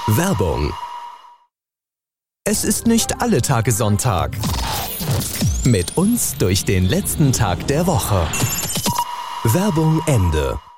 Werbung. Es ist nicht alle Tage Sonntag. Mit uns durch den letzten Tag der Woche. Werbung Ende.